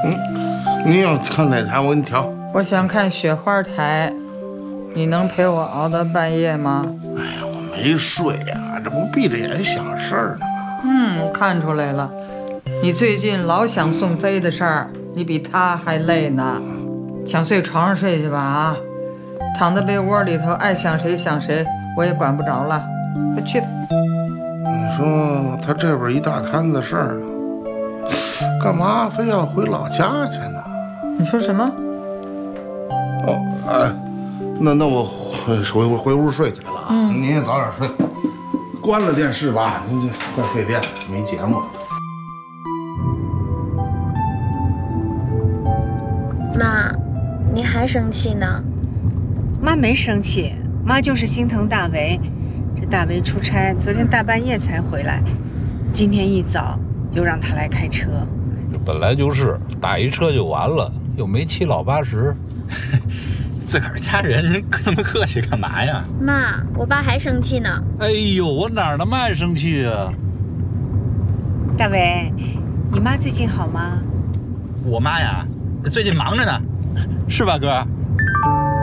你要看哪台，我给你调。 我想看雪花台，你能陪我熬到半夜吗？ 哎呀，我没睡呀，这不闭着眼想事儿呢吗？ 我看出来了，你最近老想宋飞的事儿，你比他还累呢。想睡床上睡去吧啊，躺在被窝里头爱想谁想谁，我也管不着了，快去吧。 你说他这边一大摊子事儿呢，干嘛非要回老家去呢？ 你说什么？ 哦，哎，那我回屋睡去了啊。您也早点睡，关了电视吧，您这快费电，没节目了。 妈，你还生气呢？ 妈没生气，妈就是心疼大为。这大为出差，昨天大半夜才回来，今天一早又让他来开车。 本来就是打一车就完了，又没七老八十。 自个儿家人那么客气干嘛呀？ 妈，我爸还生气呢。 哎呦，我哪儿那么爱生气啊？ 大为，你妈最近好吗？ 我妈呀，最近忙着呢，是吧，哥？